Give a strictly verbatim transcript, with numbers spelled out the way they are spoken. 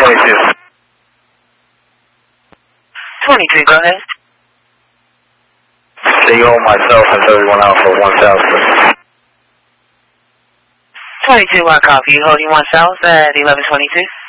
twenty-two. twenty-two, go ahead. C O, myself, and thirty-one Alpha, one thousand. twenty-two, one copy. Holding one south at eleven twenty-two.